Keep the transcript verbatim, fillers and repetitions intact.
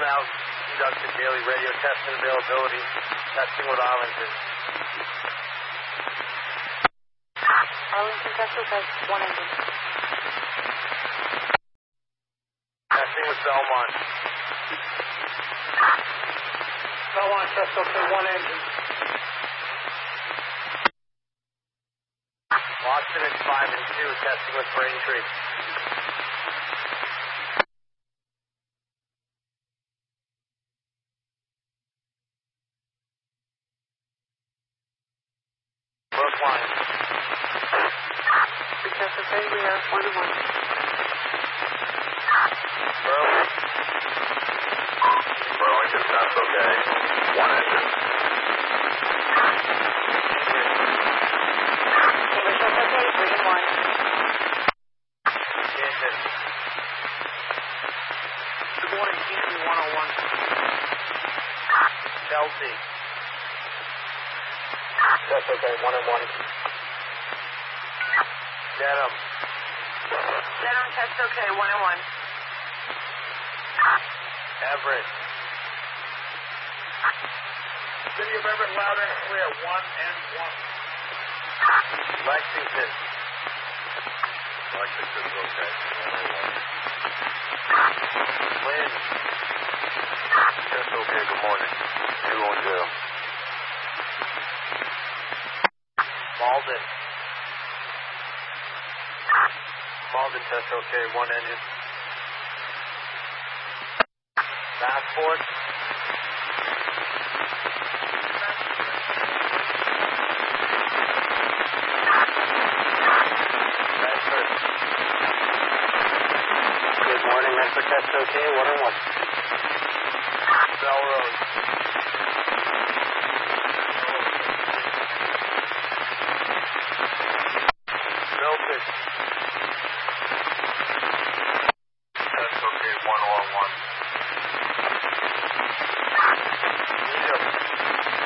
out, conducted daily radio testing availability, testing with Arlington. Arlington, test okay, one engine. Testing with Belmont. Belmont, test okay, one engine. Boston is five and two, testing with Braintree. Brookline. Test okay, we are one and one. Burlington. Burlington, test okay, one engine. English, test okay, three and one. Kansas. Good morning, T C one oh one. Chelsea. That's okay, one and one. Dedham. Dedham, test okay, one and one. Everett. City of Everett, louder and clear, one and one. Lexington. Lexington's okay, one and one. Lynn. Test okay, good morning, two and zero. Malden. Malden, test okay, one engine. Passport. Medford. Good morning, Medford, test okay, one and one. Belrose. Milford. Test okay, one or one.